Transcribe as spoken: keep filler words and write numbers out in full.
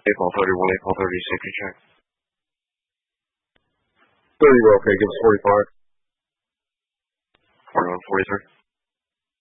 April thirty-one, April thirty, safety check. thirty, okay, give us forty-five. forty-one, forty-three.